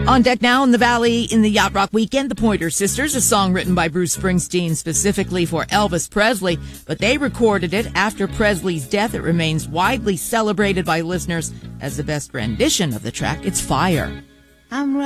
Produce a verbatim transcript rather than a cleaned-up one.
On deck now in the Valley in the Yacht Rock Weekend, the Pointer Sisters, a song written by Bruce Springsteen specifically for Elvis Presley, but they recorded it after Presley's death. It remains widely celebrated by listeners as the best rendition of the track. It's Fire. I'm